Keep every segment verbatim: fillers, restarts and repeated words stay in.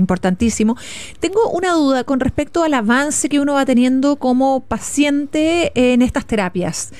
importantísimo. Tengo una duda con respecto al avance que uno va teniendo como paciente en estas terapias.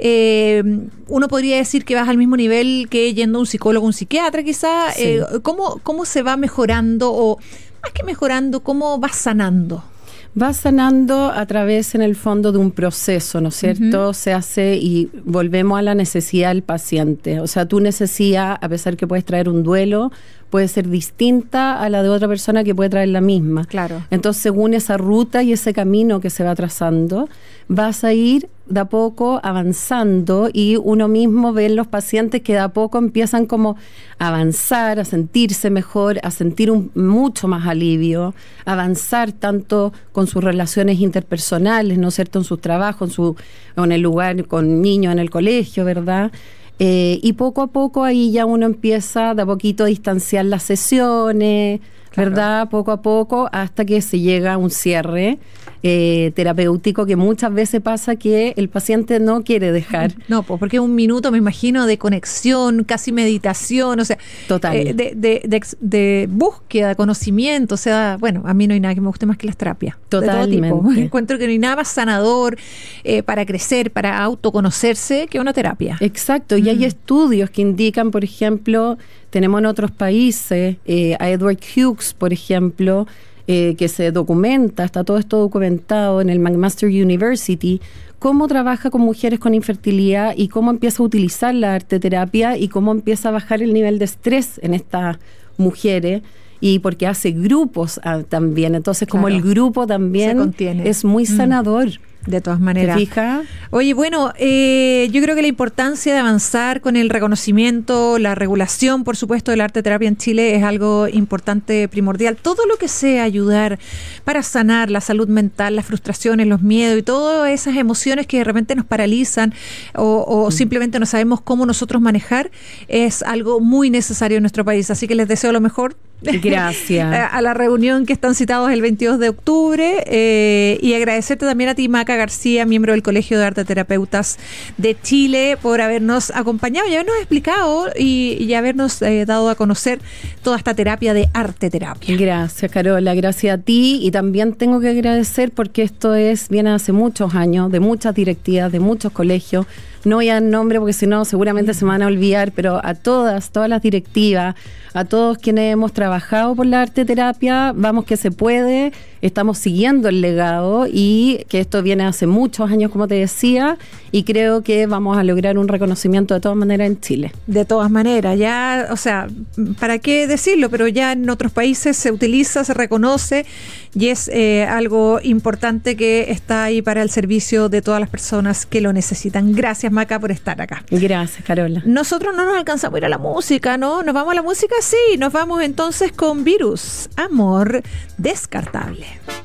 Eh, uno podría decir que vas al mismo nivel que yendo a un psicólogo, un psiquiatra quizá. Sí. Eh, ¿cómo, ¿Cómo se va mejorando o más que mejorando, cómo vas sanando? Va sanando a través, en el fondo, de un proceso, ¿no es cierto? Uh-huh. Se hace y volvemos a la necesidad del paciente. O sea, tu necesidad, a pesar que puedes traer un duelo, puede ser distinta a la de otra persona que puede traer la misma. Claro. Entonces, según esa ruta y ese camino que se va trazando, vas a ir de a poco avanzando y uno mismo ve en los pacientes que de a poco empiezan como a avanzar, a sentirse mejor, a sentir un, mucho más alivio, avanzar tanto con sus relaciones interpersonales, ¿no es cierto?, en sus trabajos, en, su, en el lugar con niños, en el colegio, ¿verdad?, Eh, y poco a poco ahí ya uno empieza de a poquito a distanciar las sesiones, claro, ¿verdad? Poco a poco hasta que se llega a un cierre eh, terapéutico, que muchas veces pasa que el paciente no quiere dejar. No, pues porque es un minuto, me imagino, de conexión, casi meditación, o sea, total, eh, de, de, de, de búsqueda, de conocimiento, o sea, bueno, a mí no hay nada que me guste más que las terapias. Totalmente. De todo tipo. Encuentro que no hay nada más sanador eh, para crecer, para autoconocerse que una terapia. Exacto, y mm. hay estudios que indican, por ejemplo, tenemos en otros países, eh, a Edward Hughes, por ejemplo, eh, que se documenta, está todo esto documentado en el McMaster University, cómo trabaja con mujeres con infertilidad y cómo empieza a utilizar la arteterapia y cómo empieza a bajar el nivel de estrés en estas mujeres, y porque hace grupos ah, también, entonces claro, como el grupo también es muy sanador. Mm. De todas maneras. ¿Te fijas? Oye, bueno, eh, yo creo que la importancia de avanzar con el reconocimiento, la regulación, por supuesto, de la arteterapia en Chile es algo importante, primordial. Todo lo que sea ayudar para sanar la salud mental, las frustraciones, los miedos y todas esas emociones que de repente nos paralizan o, o mm. simplemente no sabemos cómo nosotros manejar, es algo muy necesario en nuestro país. Así que les deseo lo mejor. Gracias. A la reunión que están citados el veintidós de octubre eh, y agradecerte también a ti, Maca García, miembro del Colegio de Arteterapeutas de Chile, por habernos acompañado y habernos explicado y, y habernos eh, dado a conocer toda esta terapia de arteterapia. Gracias, Carola, gracias a ti, y también tengo que agradecer porque esto es viene hace muchos años, de muchas directivas, de muchos colegios. No voy a dar nombre porque si no seguramente se me van a olvidar, pero a todas, todas las directivas, a todos quienes hemos trabajado por la arteterapia, vamos que se puede, estamos siguiendo el legado y que esto viene hace muchos años, como te decía, y creo que vamos a lograr un reconocimiento de todas maneras en Chile. De todas maneras, ya, o sea, ¿para qué decirlo? Pero ya en otros países se utiliza, se reconoce y es eh, algo importante que está ahí para el servicio de todas las personas que lo necesitan. Gracias, Maca, por estar acá. Gracias, Carola. Nosotros no nos alcanzamos a ir a la música, ¿no? ¿Nos vamos a la música? Sí, nos vamos entonces con Virus, Amor Descartable.